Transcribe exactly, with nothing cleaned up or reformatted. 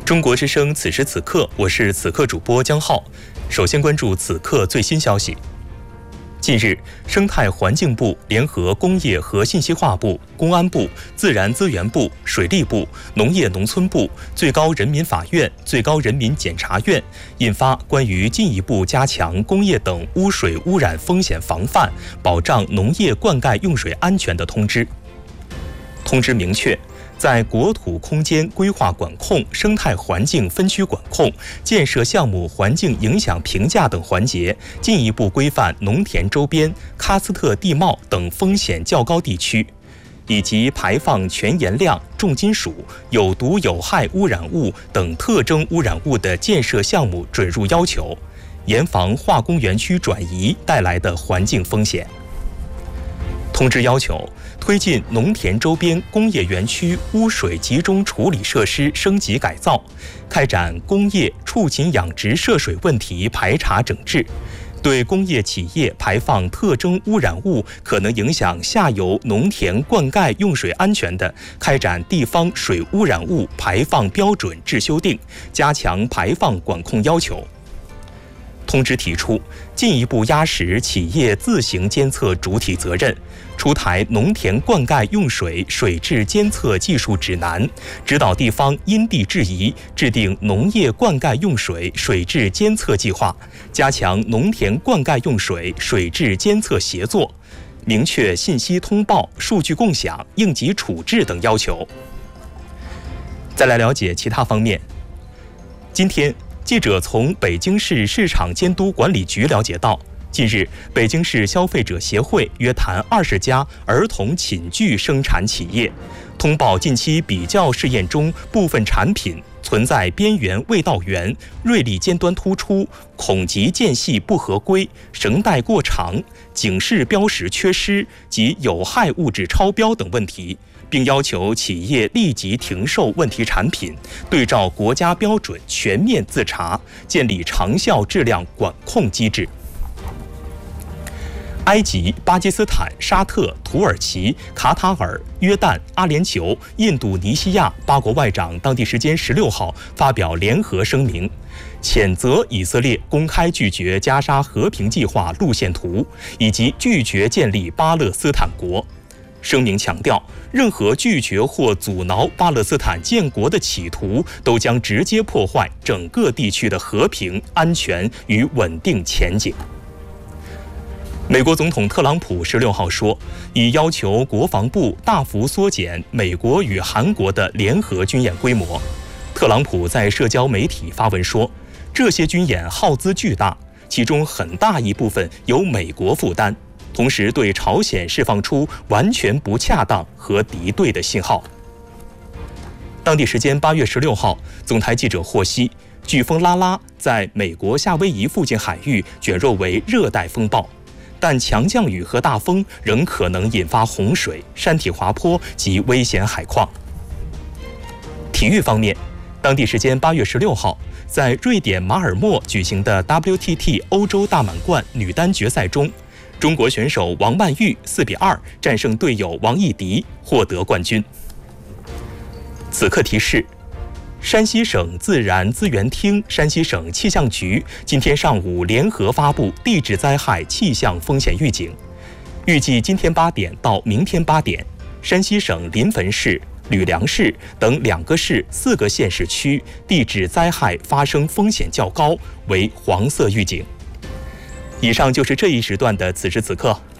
中国之声此时此刻，我是此刻主播江浩。首先关注此刻最新消息。近日，生态环境部联合工业和信息化部、公安部、自然资源部、水利部、农业农村部、最高人民法院、最高人民检察院印发关于进一步加强工业等污水污染风险防范、保障农业灌溉用水安全的通知。通知明确，在国土空间规划管控、生态环境分区管控、建设项目环境影响评价等环节，进一步规范农田周边、喀斯特地貌等风险较高地区，以及排放全盐量、重金属、有毒有害污染物等特征污染物的建设项目准入要求，严防化工园区转移带来的环境风险。通知要求，推进农田周边工业园区污水集中处理设施升级改造，开展工业畜禽养殖涉水问题排查整治，对工业企业排放特征污染物可能影响下游农田灌溉用水安全的，开展地方水污染物排放标准制修订，加强排放管控要求。通知提出，进一步压实企业自行监测主体责任，出台农田灌溉用水水质监测技术指南，指导地方因地制宜制定农业灌溉用水水质监测计划，加强农田灌溉用水水质监测协作，明确信息通报、数据共享、应急处置等要求。再来了解其他方面。今天，记者从北京市市场监督管理局了解到，近日，北京市消费者协会约谈二十家儿童寝具生产企业，通报近期比较试验中部分产品存在边缘未到圆、锐利尖端突出、孔极间隙不合规、绳带过长、警示标识缺失及有害物质超标等问题，并要求企业立即停售问题产品，对照国家标准全面自查，建立长效质量管控机制。埃及、巴基斯坦、沙特、土耳其、卡塔尔、约旦、阿联酋、印度尼西亚八国外长当地时间十六号发表联合声明，谴责以色列公开拒绝加沙和平计划路线图，以及拒绝建立巴勒斯坦国。声明强调，任何拒绝或阻挠巴勒斯坦建国的企图，都将直接破坏整个地区的和平、安全与稳定前景。美国总统特朗普十六号说，已要求国防部大幅缩减美国与韩国的联合军演规模。特朗普在社交媒体发文说，这些军演耗资巨大，其中很大一部分由美国负担，同时对朝鲜释放出完全不恰当和敌对的信号。当地时间八月十六号，总台记者获悉，飓风拉拉在美国夏威夷附近海域卷入为热带风暴，但强降雨和大风仍可能引发洪水、山体滑坡及危险海况。体育方面，当地时间八月十六号，在瑞典马尔默举行的 W T T 欧洲大满贯女单决赛中，中国选手王曼玉四比二战胜队友王艺迪，获得冠军。此刻提示，山西省自然资源厅、山西省气象局今天上午联合发布地质灾害气象风险预警，预计今天八点到明天八点，山西省临汾市、吕梁市等两个市四个县市区地质灾害发生风险较高，为黄色预警。以上就是这一时段的此时此刻，